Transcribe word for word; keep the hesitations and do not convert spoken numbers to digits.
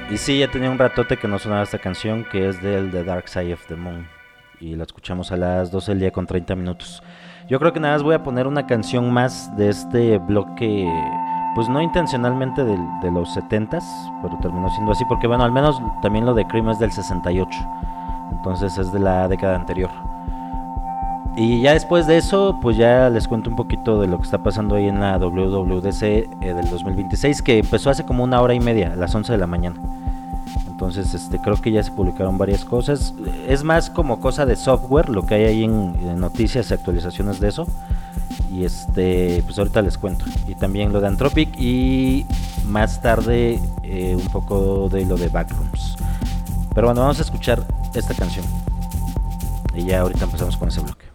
Y sí, ya tenía un ratote que no sonaba esta canción, que es del The Dark Side of the Moon. Y la escuchamos a las doce del día con treinta minutos. Yo creo que nada más voy a poner una canción más de este bloque, pues no intencionalmente de, de los setentas, pero terminó siendo así, porque bueno, al menos también lo de Cream es del sesenta y ocho. Entonces es de la década anterior. Y ya después de eso, pues ya les cuento un poquito de lo que está pasando ahí en la W W D C eh, del dos mil veintiséis, que empezó hace como una hora y media, a las once de la mañana. Entonces, este, creo que ya se publicaron varias cosas. Es más como cosa de software lo que hay ahí en, en noticias y actualizaciones de eso. Y este, pues ahorita les cuento. Y también lo de Anthropic y más tarde eh, un poco de lo de Backrooms. Pero bueno, vamos a escuchar esta canción. Y ya ahorita empezamos con ese bloque.